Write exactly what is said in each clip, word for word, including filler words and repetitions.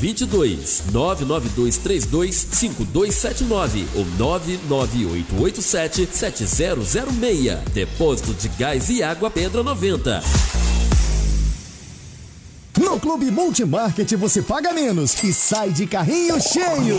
vinte e dois, nove nove dois três dois cinco dois sete nove ou nove nove oito oito sete sete zero zero seis. Depósito de gás e água Pedra noventa. No Clube Multimarket você paga menos e sai de carrinho cheio.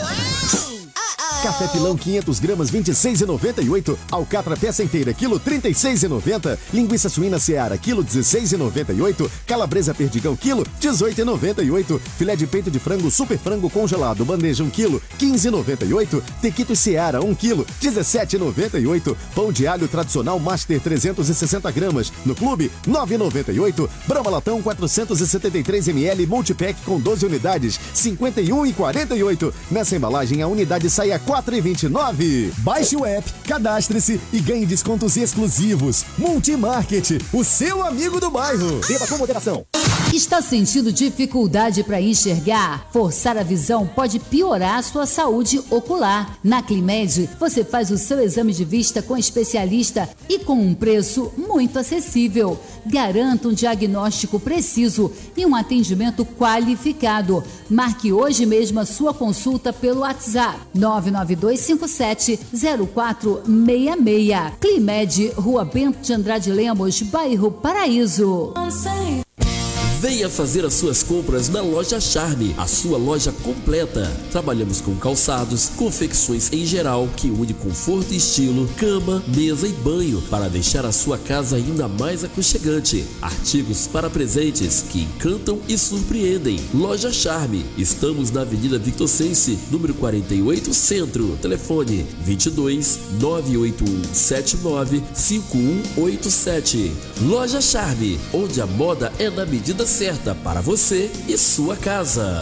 Café pilão quinhentas gramas vinte e seis reais e noventa e oito. Alcatra peça inteira quilo trinta e seis reais e noventa centavos. Linguiça suína Seara quilo dezesseis reais e noventa e oito. Calabresa perdigão quilo dezoito reais e noventa e oito. Filé de peito de frango super frango congelado bandeja um quilo quinze reais e noventa e oito. Tequito Seara um quilo dezessete reais e noventa e oito. Pão de alho tradicional Master trezentos e sessenta gramas no Clube nove reais e noventa e oito. Brahma latão quatrocentos e setenta e três mililitros multipack com doze unidades cinquenta e um reais e quarenta e oito. Nessa embalagem a unidade sai a quatro reais e vinte e nove. Baixe o app, cadastre-se e ganhe descontos exclusivos. Multimarket, o seu amigo do bairro. Beba com moderação. Está sentindo dificuldade para enxergar? Forçar a visão pode piorar a sua saúde ocular. Na Climed, você faz o seu exame de vista com especialista e com um preço muito acessível. Garanta um diagnóstico preciso e um atendimento qualificado. Marque hoje mesmo a sua consulta pelo WhatsApp nove nove dois cinco sete zero quatro seis seis. Climed, Rua Bento de Andrade Lemos, bairro Paraíso. Venha fazer as suas compras na Loja Charme, a sua loja completa. Trabalhamos com calçados, confecções em geral, que une conforto e estilo, cama, mesa e banho, para deixar a sua casa ainda mais aconchegante. Artigos para presentes que encantam e surpreendem. Loja Charme. Estamos na Avenida Victor Sense, número quarenta e oito, Centro. Telefone vinte e dois, nove oito um sete nove cinco um oito sete. Loja Charme, onde a moda é na medida certa para você e sua casa.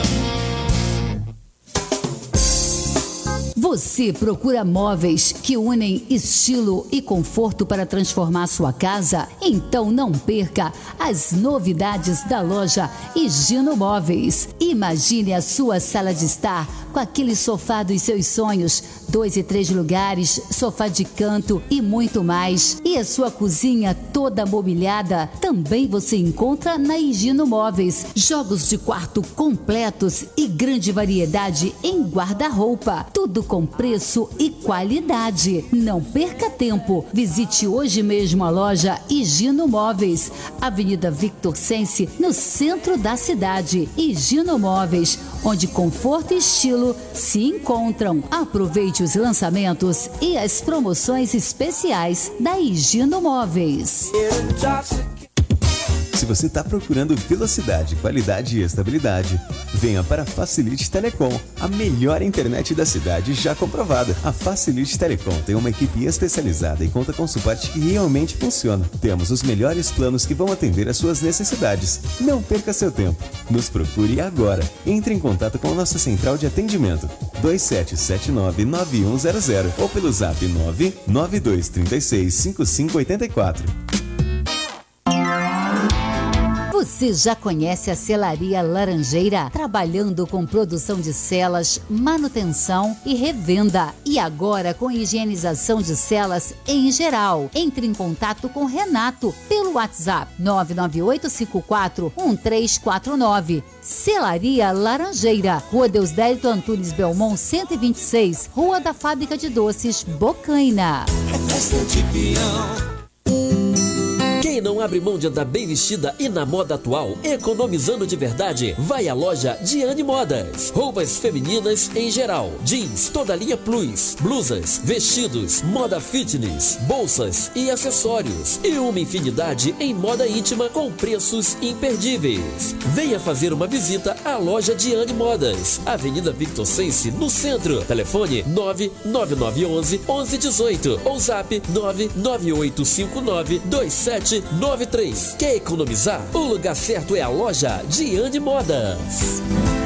Você procura móveis que unem estilo e conforto para transformar sua casa? Então não perca as novidades da loja Higino Móveis. Imagine a sua sala de estar com aquele sofá dos seus sonhos, dois e três lugares, sofá de canto e muito mais. E a sua cozinha toda mobiliada também você encontra na Higino Móveis. Jogos de quarto completos e grande variedade em guarda-roupa. Tudo com preço e qualidade. Não perca tempo. Visite hoje mesmo a loja Higino Móveis, Avenida Victor Sense, no centro da cidade. Higino Móveis, onde conforto e estilo se encontram. Aproveite os lançamentos e as promoções especiais da Higino Móveis. Se você está procurando velocidade, qualidade e estabilidade, venha para a Facilite Telecom, a melhor internet da cidade já comprovada. A Facilite Telecom tem uma equipe especializada e conta com suporte que realmente funciona. Temos os melhores planos que vão atender às suas necessidades. Não perca seu tempo. Nos procure agora. Entre em contato com a nossa central de atendimento dois sete sete nove nove um zero zero ou pelo zap nove nove dois três seis cinco cinco oito quatro. Você já conhece a Selaria Laranjeira? Trabalhando com produção de celas, manutenção e revenda. E agora com higienização de celas em geral. Entre em contato com Renato pelo WhatsApp nove nove oito cinco quatro um três quatro nove. Selaria Laranjeira, Rua Deusdérito Antunes Belmont cento e vinte e seis, Rua da Fábrica de Doces, Bocaina. É festa de peão. Quem não abre mão de andar bem vestida e na moda atual, economizando de verdade, vai à loja Diane Modas. Roupas femininas em geral, jeans, toda linha plus, blusas, vestidos, moda fitness, bolsas e acessórios. E uma infinidade em moda íntima com preços imperdíveis. Venha fazer uma visita à loja Diane Modas, Avenida Victor Sense, no centro. Telefone nove nove nove um um um um oito ou zap nove nove oito cinco nove dois sete nove três. Quer economizar? O lugar certo é a loja Diane Modas.